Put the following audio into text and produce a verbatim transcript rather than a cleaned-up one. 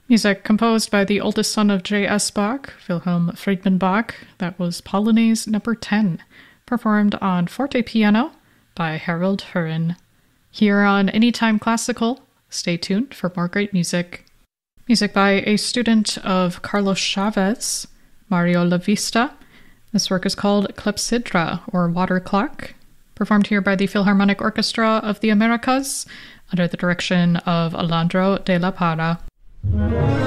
Music composed by the oldest son of J S. Bach, Wilhelm Friedman Bach. That was Polonaise number ten, performed on forte piano by Harold Hurin. Here on Anytime Classical, stay tuned for more great music. Music by a student of Carlos Chavez, Mario Lavista. This work is called Clepsydra, or Water Clock, performed here by the Philharmonic Orchestra of the Americas under the direction of Alejandro de la Parra.